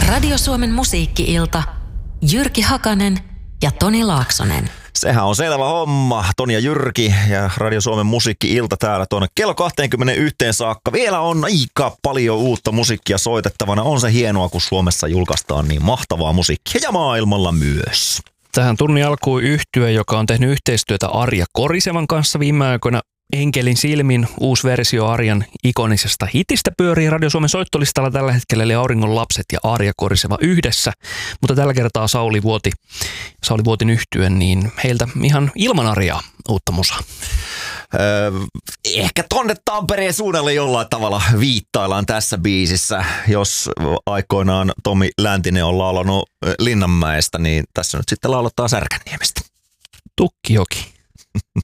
Radio Suomen musiikki-ilta. Jyrki Hakanen ja Toni Laaksonen. Sehän on selvä homma. Toni ja Jyrki ja Radio Suomen musiikki-ilta täällä tuonne kello 21 saakka. Vielä on aika paljon uutta musiikkia soitettavana. On se hienoa, kun Suomessa julkaistaan niin mahtavaa musiikkia ja maailmalla myös. Tähän tunnin alkuun yhtye, joka on tehnyt yhteistyötä Arja Korisevan kanssa viime aikoina. Enkelin silmin uusi versio Arjan ikonisesta hitistä pyörii Radio Suomen soittolistalla tällä hetkellä, eli Auringon lapset ja Arja Koriseva yhdessä. Mutta tällä kertaa Sauli Vuotin yhtye, niin heiltä ihan ilman Arjaa uutta musaa. Ehkä tonne Tampereen suunnalle jollain tavalla viittaillaan tässä biisissä. Jos aikoinaan Tomi Läntinen on laulanut Linnanmäestä, niin tässä nyt sitten laulattaa Särkänniemestä. Tukkijoki.